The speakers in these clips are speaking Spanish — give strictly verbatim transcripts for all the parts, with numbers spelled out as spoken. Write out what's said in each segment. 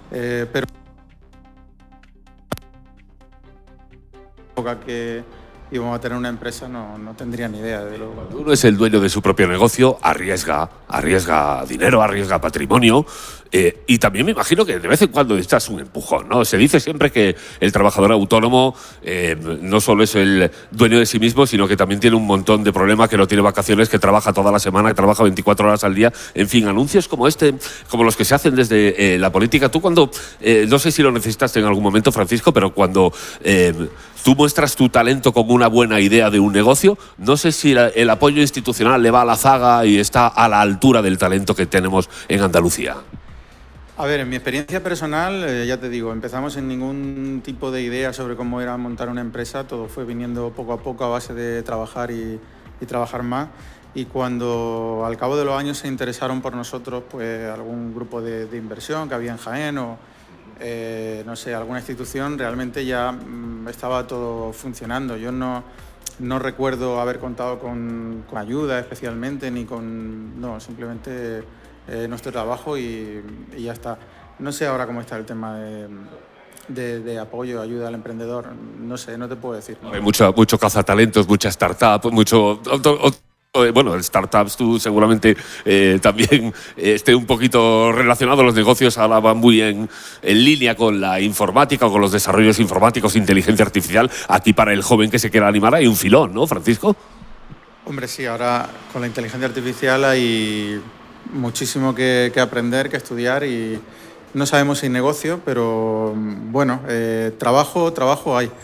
eh, pero que íbamos a tener una empresa no, no tendría ni idea de lo... Cuando uno es el dueño de su propio negocio, arriesga, arriesga dinero, arriesga patrimonio, eh, y también me imagino que de vez en cuando echas un empujón, ¿no? Se dice siempre que el trabajador autónomo eh, no solo es el dueño de sí mismo, sino que también tiene un montón de problemas, que no tiene vacaciones, que trabaja toda la semana, que trabaja veinticuatro horas al día. En fin, anuncios como este, como los que se hacen desde eh, la política. Tú cuando, eh, no sé si lo necesitaste en algún momento, Francisco, pero cuando eh, tú muestras tu talento como una buena idea de un negocio, no sé si la, el apoyo institucional le va a la zaga y está a la altura del talento que tenemos en Andalucía. A ver, en mi experiencia personal, eh, ya te digo, empezamos sin ningún tipo de idea sobre cómo era montar una empresa, todo fue viniendo poco a poco a base de trabajar y, y trabajar más, y cuando al cabo de los años se interesaron por nosotros, pues algún grupo de, de inversión que había en Jaén o eh, no sé, alguna institución, realmente ya mmm, estaba todo funcionando. Yo no, no recuerdo haber contado con, con ayuda especialmente, ni con... no, simplemente... Eh, nuestro trabajo y, y ya está. No sé ahora cómo está el tema de, de, de apoyo, ayuda al emprendedor, no sé, no te puedo decir. Hay mucho, mucho cazatalentos, mucha startup, mucho... Bueno, startups, tú seguramente eh, también eh, esté un poquito relacionado. Los negocios ahora van muy en, en línea con la informática o con los desarrollos informáticos, inteligencia artificial. Aquí para el joven que se quiera animar hay un filón, ¿no, Francisco? Hombre, sí, ahora con la inteligencia artificial hay muchísimo que, que aprender, que estudiar, y no sabemos si negocio, pero bueno, eh, trabajo, trabajo hay.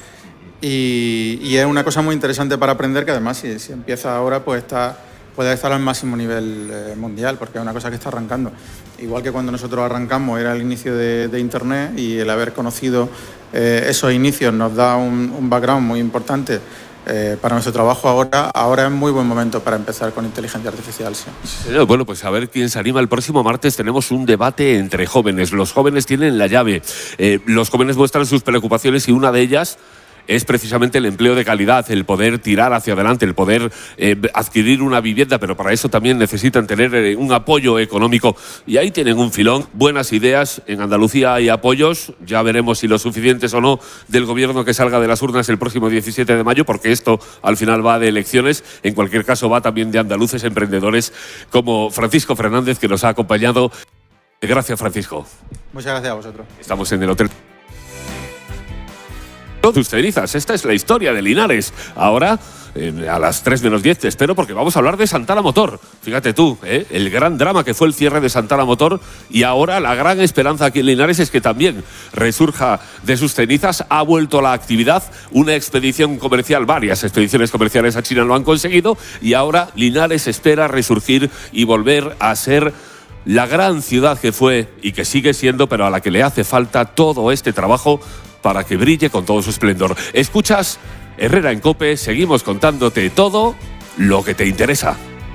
Y, y es una cosa muy interesante para aprender, que además si, si empieza ahora pues está, puede estar al máximo nivel eh, mundial, porque es una cosa que está arrancando. Igual que cuando nosotros arrancamos era el inicio de, de Internet, y el haber conocido eh, esos inicios nos da un, un background muy importante Eh, para nuestro trabajo. Ahora, ahora es muy buen momento para empezar con inteligencia artificial. Sí. Bueno, pues a ver quién se anima. El próximo martes tenemos un debate entre jóvenes. Los jóvenes tienen la llave. Eh, los jóvenes muestran sus preocupaciones y una de ellas es precisamente el empleo de calidad, el poder tirar hacia adelante, el poder eh, adquirir una vivienda, pero para eso también necesitan tener eh, un apoyo económico. Y ahí tienen un filón, buenas ideas. En Andalucía hay apoyos, ya veremos si los suficientes o no, del gobierno que salga de las urnas el próximo diecisiete de mayo, porque esto al final va de elecciones. En cualquier caso va también de andaluces emprendedores como Francisco Fernández, que nos ha acompañado. Gracias, Francisco. Muchas gracias a vosotros. Estamos en el hotel Tustenizas. Esta es la historia de Linares. Ahora, eh, a las tres menos diez te espero, porque vamos a hablar de Santana Motor. Fíjate tú, ¿eh? El gran drama que fue el cierre de Santana Motor, y ahora la gran esperanza aquí en Linares es que también resurja de sus cenizas. Ha vuelto la actividad, una expedición comercial, varias expediciones comerciales a China lo han conseguido, y ahora Linares espera resurgir y volver a ser la gran ciudad que fue y que sigue siendo, pero a la que le hace falta todo este trabajo para que brille con todo su esplendor. Escuchas Herrera en COPE, seguimos contándote todo lo que te interesa.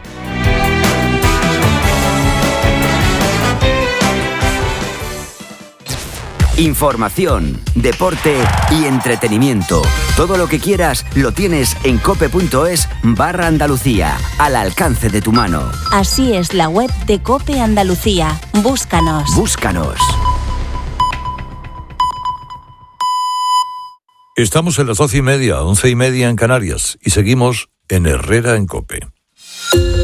Información, deporte y entretenimiento. Todo lo que quieras lo tienes en cope.es barra Andalucía, al alcance de tu mano. Así es la web de COPE Andalucía. Búscanos. Búscanos. Estamos en las doce y media, once y media en Canarias, y seguimos en Herrera en COPE.